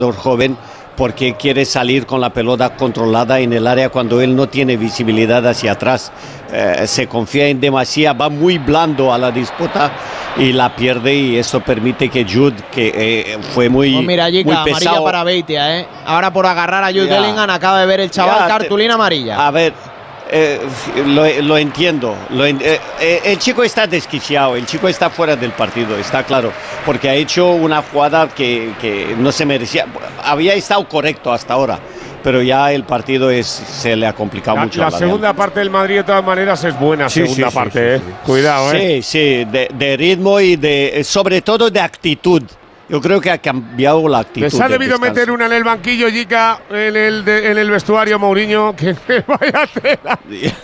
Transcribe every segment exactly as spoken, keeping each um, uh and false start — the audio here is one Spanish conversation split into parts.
joven porque quiere salir con la pelota controlada en el área cuando él no tiene visibilidad hacia atrás. Eh, se confía en demasía, va muy blando a la disputa y la pierde, y eso permite que Jude, que eh, fue muy, oh, mira, Jica, muy amarilla pesado. para Beitia, ¿eh? Ahora por agarrar a Jude Ya. Bellingham acaba de ver el chaval Ya, cartulina amarilla. A ver, eh, lo, lo entiendo. Lo en, eh, eh, el chico está desquiciado, el chico está fuera del partido, está claro, porque ha hecho una jugada que, que no se merecía. Había estado correcto hasta ahora, pero ya el partido es, se le ha complicado La, mucho. la a la segunda Real. parte del Madrid, de todas maneras, es buena Sí, segunda sí, parte, sí, ¿eh? sí, sí. Cuidado, ¿eh? Sí, sí, de, de ritmo y de, sobre todo de actitud. Yo creo que ha cambiado la actitud. Les ha del debido descanso. meter una en el banquillo, Jica, en el, de, en el vestuario, Mourinho, que vaya tela.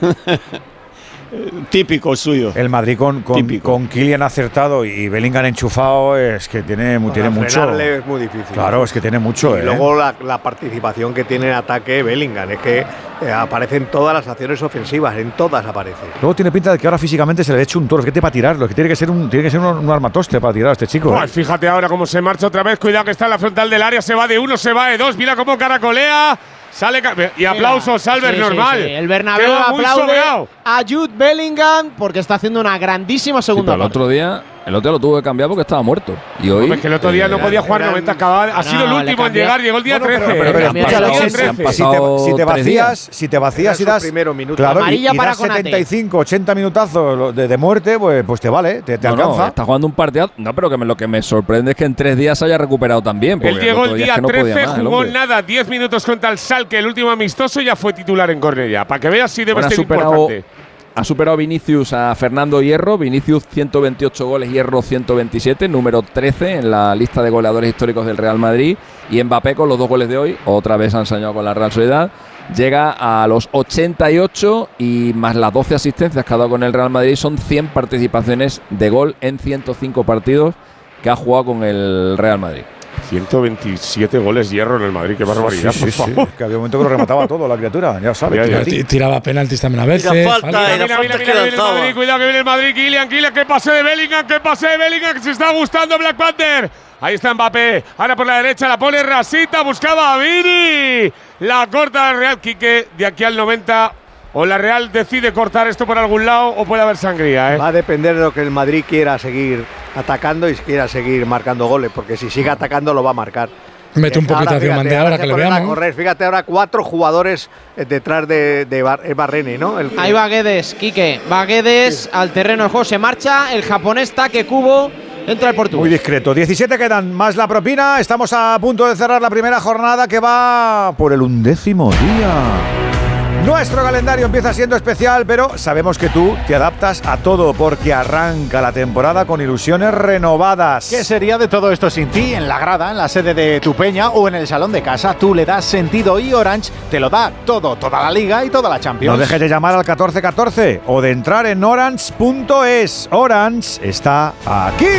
Típico suyo. El Madrid con, con, con Kylian acertado y Bellingham enchufado es que tiene, Para tiene mucho. frenarle es muy difícil. Claro, es que tiene mucho. Y ¿eh? luego la, la participación que tiene en ataque Bellingham, es que eh, aparecen todas las acciones ofensivas, en todas aparece. Luego tiene pinta de que ahora físicamente se le ha hecho un toro. Fíjate para tirarlo, es que tiene que ser un, tiene que ser un, un armatoste para tirar a este chico. Pues ¿eh? fíjate ahora cómo se marcha otra vez. Cuidado que está en la frontal del área. Se va de uno, se va de dos. Mira cómo caracolea. Sale y aplausos, Albert, Sí, sí, normal. sí. El Bernabéu Queda muy aplaude sobrado. a Jude Bellingham porque está haciendo una grandísima Sí, segunda pero el parte. otro día, el otro día lo tuvo que cambiar porque estaba muerto. Y hoy. Hombre, es que el otro día eh, no podía jugar eran- noventa, acababa, ha No, sido el le último en cambió. llegar, llegó el día Bueno, trece. pero, pero, pero, Cambió escucha, el día Alexis, trece. si te, pasado si te tres vacías, si te vacías y Eran das. sus primeros minutos. Claro, y, Amarilla y para das Konate. setenta y cinco, ochenta minutazos de, de muerte, pues, pues te vale, te, te no, no, alcanza. está jugando un partido. No, pero que me, lo que me sorprende es que en tres días se haya recuperado también. Él porque llegó otro el día día es que no podía trece, más, el jugó hombre. nada, diez minutos contra el Schalke, el último amistoso, y ya fue titular en Cornellá. Para que veas si debe Bueno, ha ser superado, importante. ha superado Vinicius a Fernando Hierro. Vinicius ciento veintiocho goles, Hierro ciento veintisiete, número trece en la lista de goleadores históricos del Real Madrid. Y Mbappé, con los dos goles de hoy, otra vez ha ensañado con la Real Sociedad, llega a los ochenta y ocho, y más las doce asistencias que ha dado con el Real Madrid, son cien participaciones de gol en ciento cinco partidos que ha jugado con el Real Madrid. ciento veintisiete goles Hierro en el Madrid, qué barbaridad, Sí, por sí, sí. favor. Que había un momento que lo remataba todo la criatura, ya sabes. Ya, ya. tío. T- Tiraba penaltis también a veces. Mira, falta, falta. y la Mira, mira, falta mira, que mira el lanzaba. Madrid, cuidado que viene el Madrid, Kylian, Kylian, que pase de Bellingham, que pase de Bellingham, que se está gustando Black Panther. Ahí está Mbappé, ahora por la derecha la pone Rasita, buscaba a Vini. La corta la Real, Quique, de aquí al noventa. O la Real decide cortar esto por algún lado o puede haber sangría, ¿eh? Va a depender de lo que el Madrid quiera seguir atacando y quiera seguir marcando goles, porque si sigue atacando lo va a marcar. Mete un poquito Ahora, hacia fíjate, Mandé ahora se que le ponen a veamos. correr. Fíjate ahora cuatro jugadores eh, detrás de, de Bar, es Barrene, ¿no? El, Ahí va Guedes, Quique. Va Guedes al terreno de juego. Se marcha el japonés Take Kubo. Entra el Muy portugués. discreto. diecisiete quedan, más la propina. Estamos a punto de cerrar la primera jornada que va por el undécimo día. Nuestro calendario empieza siendo especial, pero sabemos que tú te adaptas a todo porque arranca la temporada con ilusiones renovadas. ¿Qué sería de todo esto sin ti? En la grada, en la sede de tu peña o en el salón de casa, tú le das sentido y Orange te lo da todo, toda la Liga y toda la Champions. No dejes de llamar al catorce catorce o de entrar en orange punto es. Orange está aquí.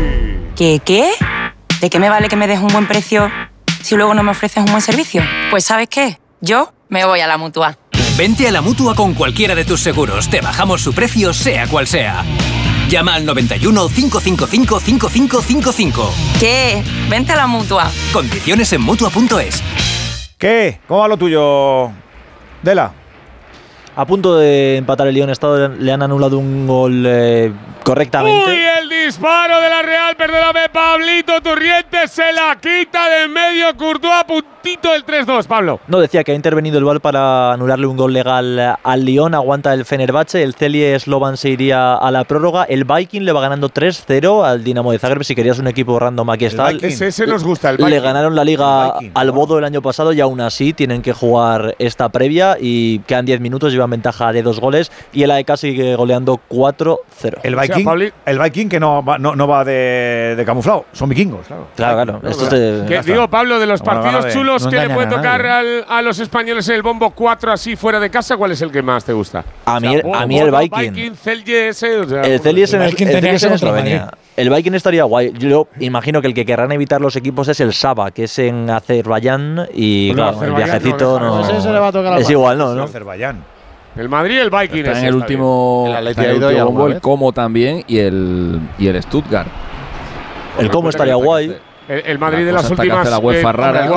¿Qué qué? ¿De qué me vale que me des un buen precio si luego no me ofreces un buen servicio? Pues ¿sabes qué? Yo me voy a la Mutua. Vente a la Mutua con cualquiera de tus seguros. Te bajamos su precio, sea cual sea. Llama al noventa y uno, cinco cinco cinco, cinco cinco cinco cinco. ¿Qué? Vente a la Mutua. Condiciones en Mutua punto es. ¿Qué? ¿Cómo va lo tuyo, Dela? A punto de empatar el Lyon-Estado, le han anulado un gol eh, correctamente. Uy, el disparo de la Real, perdóname, Pablito Turrientes se la quita de en medio, Courtois, puntito el tres dos, Pablo. No, decía que ha intervenido el V A R para anularle un gol legal al Lyon, aguanta el Fenerbahce, el Celje Slovan se iría a la prórroga, el Viking le va ganando tres cero al Dinamo de Zagreb, si querías un equipo random aquí está. Ese, ese nos gusta, el Viking. Le ganaron la Liga Viking, al wow. Bodo el año pasado y aún así tienen que jugar esta previa y quedan diez minutos, llevan ventaja de dos goles y el A E K sigue goleando cuatro cero. El O sea, Viking, Pabli- el Viking que no va, no, no va de, de camuflado, son vikingos, claro. Claro, claro. No, Esto es no, de- Que ya está. digo, Pablo, de los Bueno, partidos gana de- chulos no que le engañan puede a tocar nadie. al- a los españoles en el bombo cuatro así fuera de casa, ¿cuál es el que más te gusta? A mí, O sea, el- a Bodo, mí el Bodo, Viking. Celje ese, o sea, El Celje es en, El el, Viking el tendría Celje que es ser en contra el Eslovenia. El Viking estaría guay. Yo imagino que el que querrán evitar los equipos es el Saba, que es en Azerbaiyán y No, claro, el Azerbaiyán viajecito no, no, Pues ese le va a tocar la es pata. igual, ¿no? ¿no? Azerbaiyán. el Madrid y el Viking. Está ese en el está último, El Atleti está en ha el ido ya último alguna bombo, el vez. Como también y el, y el Stuttgart. El cómo estaría guay. El, el Madrid La de cosa las está que últimas. hace la UEFA eh, rara.